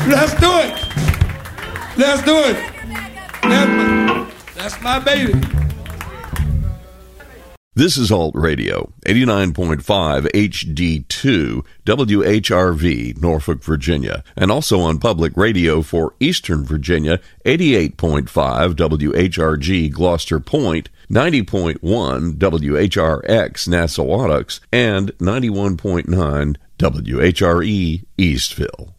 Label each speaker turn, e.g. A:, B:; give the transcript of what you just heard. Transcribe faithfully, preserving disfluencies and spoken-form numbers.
A: Let's do it. Let's do it. That's my, that's my baby.
B: This is Alt Radio, eighty-nine point five H D two, W H R V, Norfolk, Virginia, and also on public radio for Eastern Virginia, eighty-eight point five W H R G, Gloucester Point, ninety point one W H R X, Nassau, and ninety-one point nine W H R E, Eastville.